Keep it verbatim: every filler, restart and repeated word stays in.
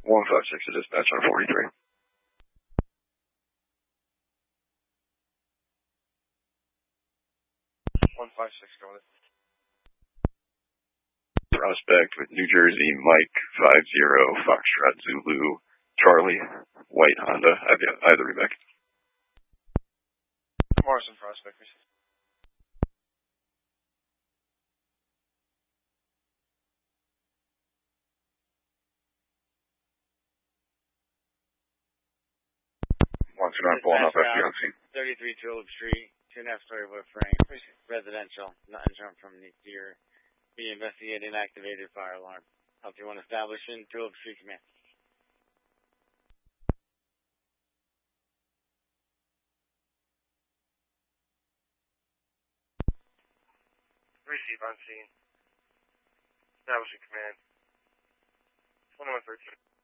one five six to dispatch on forty-three. one five six, go with it. Prospect with New Jersey, Mike five zero, Foxtrot Zulu, Charlie, White Honda. I have, I have the reback. Morrison Prospect, receive. Once we're not pulling up F B on scene. thirty-three Tulip Street, two and a half story wood frame, residential, not insurance from the deer. Be investigating activated fire alarm. Help you one establishing Tulip Street command. Receive on scene. Establishing command. twenty-one thirteen.